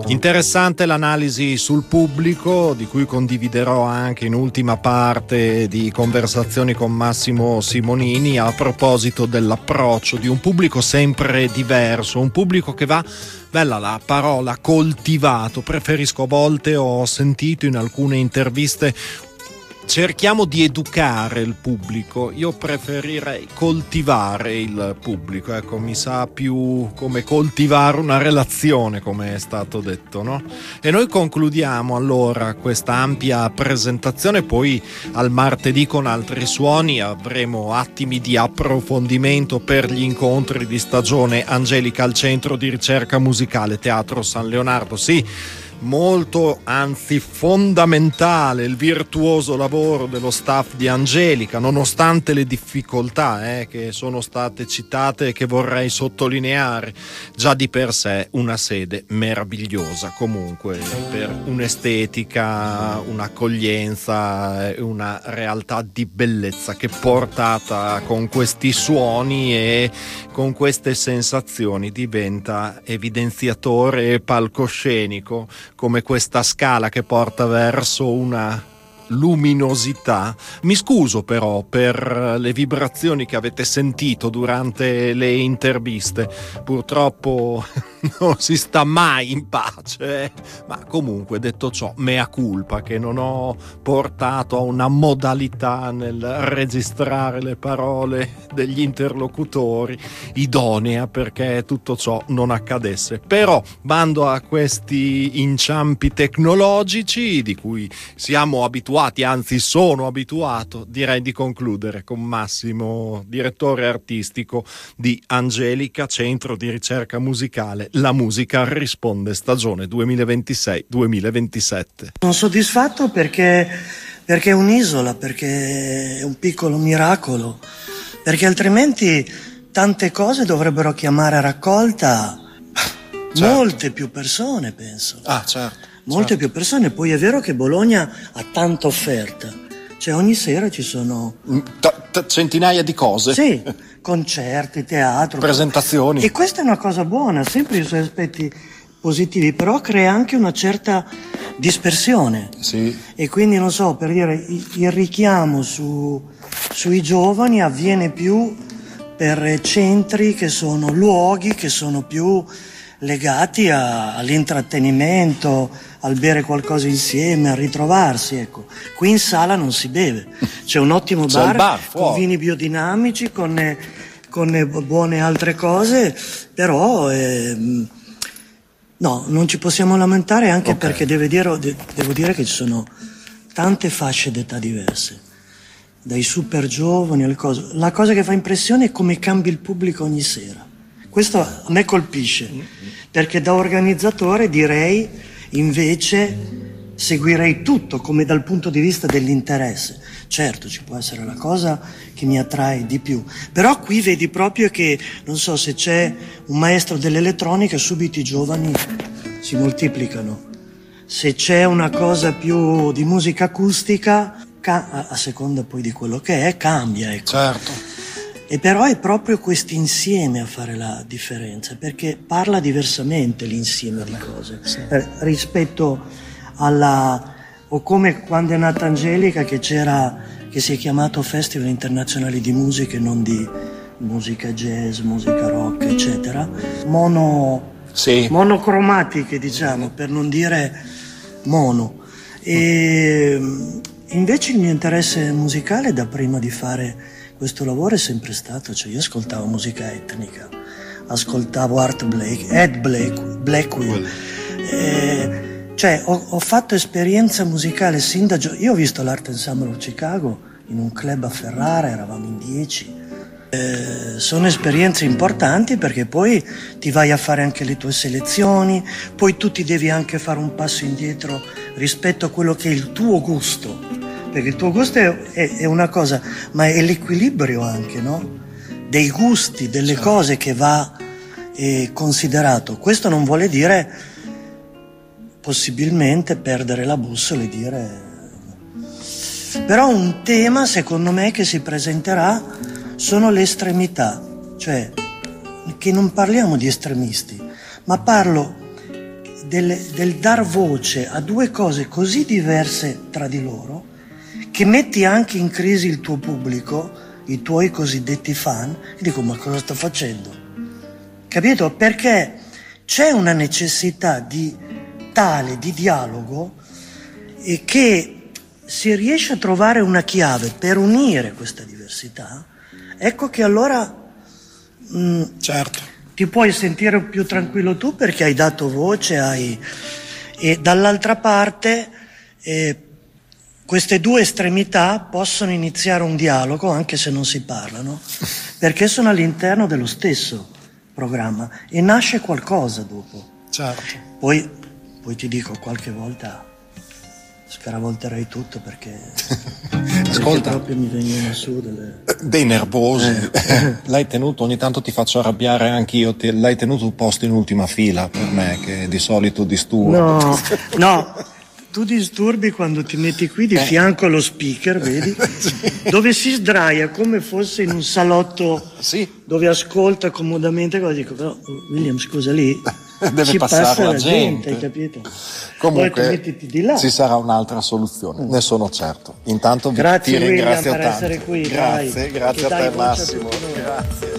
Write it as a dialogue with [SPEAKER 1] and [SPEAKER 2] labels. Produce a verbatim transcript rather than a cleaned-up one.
[SPEAKER 1] Interessante l'analisi sul pubblico, di cui condividerò anche in ultima parte di conversazioni con Massimo Simonini, a proposito dell'approccio di un pubblico sempre diverso, un pubblico che va, bella la parola, coltivato. Preferisco, a volte ho sentito in alcune interviste, cerchiamo di educare il pubblico. Io preferirei coltivare il pubblico, ecco, mi sa più come coltivare una relazione, come è stato detto, no? E noi concludiamo allora questa ampia presentazione, poi al martedì con altri suoni avremo attimi di approfondimento per gli incontri di stagione Angelica al Centro di Ricerca Musicale Teatro San Leonardo. Sì, molto, anzi fondamentale, il virtuoso lavoro dello staff di Angelica, nonostante le difficoltà eh, che sono state citate e che vorrei sottolineare. Già di per sé una sede meravigliosa, comunque, per un'estetica, un'accoglienza, una realtà di bellezza che, portata con questi suoni e con queste sensazioni, diventa evidenziatore e palcoscenico, come questa scala che porta verso una luminosità. Mi scuso però per le vibrazioni che avete sentito durante le interviste, purtroppo non si sta mai in pace, eh? Ma comunque, detto ciò, mea culpa che non ho portato a una modalità nel registrare le parole degli interlocutori idonea perché tutto ciò non accadesse. Però bando a questi inciampi tecnologici di cui siamo abituati, anzi sono abituato, direi di concludere con Massimo, direttore artistico di Angelica, Centro di Ricerca Musicale La Musica Risponde, stagione duemilaventisei duemilaventisette.
[SPEAKER 2] Sono soddisfatto perché, perché è un'isola, perché è un piccolo miracolo, perché altrimenti tante cose dovrebbero chiamare a raccolta certo. molte più persone, penso.
[SPEAKER 1] Ah, certo.
[SPEAKER 2] Molte
[SPEAKER 1] certo.
[SPEAKER 2] più persone. Poi è vero che Bologna ha tanta offerta, cioè ogni sera ci sono
[SPEAKER 1] t- t- centinaia di cose.
[SPEAKER 2] Sì, concerti, teatro,
[SPEAKER 1] presentazioni.
[SPEAKER 2] E questa è una cosa buona, sempre i suoi aspetti positivi, però crea anche una certa dispersione.
[SPEAKER 1] Sì.
[SPEAKER 2] E quindi, non so, per dire, il richiamo su, sui giovani avviene più per centri che sono luoghi che sono più legati a, all'intrattenimento, al bere qualcosa insieme, a ritrovarsi, ecco. Qui in sala non si beve, c'è un ottimo bar,
[SPEAKER 1] bar
[SPEAKER 2] con vini biodinamici, con, eh, con eh, buone altre cose, però eh, no, non ci possiamo lamentare, anche okay. perché deve dire, de, devo dire che ci sono tante fasce d'età diverse, dai super giovani alle cose. La cosa che fa impressione è come cambia il pubblico ogni sera. Questo a me colpisce, perché da organizzatore direi invece seguirei tutto come dal punto di vista dell'interesse. Certo, ci può essere la cosa che mi attrae di più, però qui vedi proprio che, non so, se c'è un maestro dell'elettronica subito i giovani si moltiplicano. Se c'è una cosa più di musica acustica, ca- a seconda poi di quello che è, cambia, ecco.
[SPEAKER 1] Certo.
[SPEAKER 2] E però è proprio questo insieme a fare la differenza, perché parla diversamente l'insieme di cose sì. eh, rispetto alla, o come quando è nata Angelica, che c'era, che si è chiamato Festival Internazionale di Musica e non di musica jazz, musica rock, eccetera, mono,
[SPEAKER 1] sì.
[SPEAKER 2] monocromatiche, diciamo, per non dire mono. E invece il mio interesse musicale, da prima di fare questo lavoro, è sempre stato, cioè io ascoltavo musica etnica, ascoltavo Art Blake, Ed Blake, Blackwell, eh, cioè ho, ho fatto esperienza musicale sin da gio- io ho visto l'Art Ensemble of Chicago in un club a Ferrara, eravamo in dieci, eh, sono esperienze importanti perché poi ti vai a fare anche le tue selezioni, poi tu ti devi anche fare un passo indietro rispetto a quello che è il tuo gusto, perché il tuo gusto è, è, è una cosa, ma è l'equilibrio anche, no? Dei gusti, delle certo. cose che va eh, considerato. Questo non vuole dire possibilmente perdere la bussola e dire... Però un tema, secondo me, che si presenterà sono le estremità, cioè che non parliamo di estremisti, ma parlo del, del dar voce a due cose così diverse tra di loro, che metti anche in crisi il tuo pubblico, i tuoi cosiddetti fan, e dico: ma cosa sto facendo? Capito? Perché c'è una necessità di tale di dialogo, e che si riesce a trovare una chiave per unire questa diversità, ecco che allora mh,
[SPEAKER 1] certo,
[SPEAKER 2] ti puoi sentire più tranquillo tu, perché hai dato voce, hai... e dall'altra parte eh, queste due estremità possono iniziare un dialogo anche se non si parlano, perché sono all'interno dello stesso programma e nasce qualcosa dopo.
[SPEAKER 1] Certo.
[SPEAKER 2] Poi, poi ti dico, qualche volta scaravolterei tutto, perché,
[SPEAKER 1] ascolta,
[SPEAKER 2] perché proprio mi vengono su delle...
[SPEAKER 1] dei nervosi. Eh. L'hai tenuto, ogni tanto ti faccio arrabbiare anch'io, ti, l'hai tenuto un posto in ultima fila per me, che di solito disturbo.
[SPEAKER 2] No, no, tu disturbi quando ti metti qui di
[SPEAKER 1] eh.
[SPEAKER 2] fianco allo speaker, vedi? Sì. Dove si sdraia come fosse in un salotto,
[SPEAKER 1] sì,
[SPEAKER 2] dove ascolta comodamente. Dico, però William, scusa, lì
[SPEAKER 1] deve
[SPEAKER 2] ci
[SPEAKER 1] passare
[SPEAKER 2] passa
[SPEAKER 1] la
[SPEAKER 2] la
[SPEAKER 1] gente,
[SPEAKER 2] gente, hai capito?
[SPEAKER 1] Comunque
[SPEAKER 2] poi mettiti di là.
[SPEAKER 1] Ci sarà un'altra soluzione, mm. ne sono certo. Intanto
[SPEAKER 2] grazie,
[SPEAKER 1] ti ringrazio
[SPEAKER 2] William, per
[SPEAKER 1] tanto.
[SPEAKER 2] essere qui.
[SPEAKER 1] Grazie,
[SPEAKER 2] dai,
[SPEAKER 1] grazie a te, Massimo.
[SPEAKER 2] A
[SPEAKER 1] grazie.